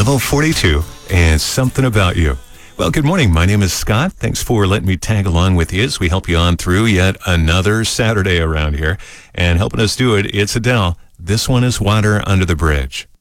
Level 42 and Something About You. Well, good morning. My name is Scott. Thanks for letting me tag along with you as we help you on through yet another Saturday around here. And helping us do it, it's Adele. This one is Water Under the Bridge.